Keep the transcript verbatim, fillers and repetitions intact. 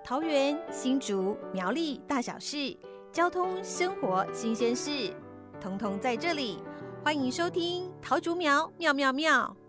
桃园、新竹、苗栗大小事，交通、生活新鲜事，统统在这里。欢迎收听桃竹苗妙妙妙。